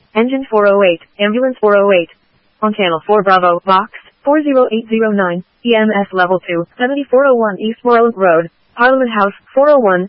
Engine 408, Ambulance 408. On Channel 4 Bravo, Box 40809, EMS Level 2, 7401 East Moreland Road, Parliament House, 401,